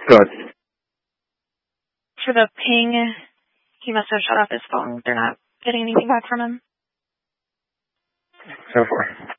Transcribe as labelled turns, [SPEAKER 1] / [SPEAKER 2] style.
[SPEAKER 1] Good.
[SPEAKER 2] For the ping, he must have shut off his phone. They're not getting anything back from him.
[SPEAKER 1] So far.